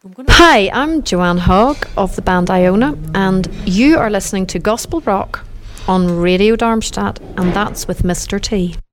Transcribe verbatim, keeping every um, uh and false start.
Hi, I'm Joanne Hogg of the band Iona, and you are listening to Gospel Rock on Radio Darmstadt, and that's with Mister T.